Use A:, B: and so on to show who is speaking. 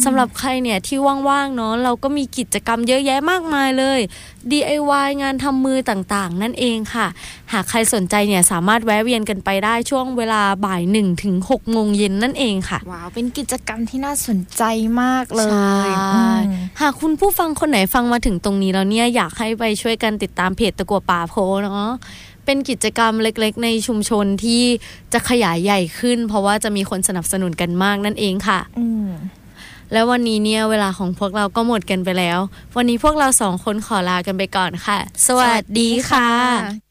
A: สำหรับใครเนี่ยที่ว่างๆเนาะเราก็มีกิจกรรมเยอะแยะมากมายเลย DIY งานทำมือต่างๆนั่นเองค่ะหากใครสนใจเนี่ยสามารถแวะเวียนกันไปได้ช่วงเวลาบ่าย 1 ถึง 6 โมงเย็นนั่นเองค่ะ
B: ว้าวเป็นกิจกรรมที่น่าสนใจมากเลย
A: หากคุณผู้ฟังคนไหนฟังมาถึงตรงนี้แล้วเนี่ยอยากให้ไปช่วยกันติดตามเพจตะกั่วป่าโพเนาะเป็นกิจกรรมเล็กๆในชุมชนที่จะขยายใหญ่ขึ้นเพราะว่าจะมีคนสนับสนุนกันมากนั่นเองค่ะแล้ววันนี้เนี่ยเวลาของพวกเราก็หมดกันไปแล้ววันนี้พวกเรา2 คนขอลากันไปก่อนค่ะสวัสดีค่ะ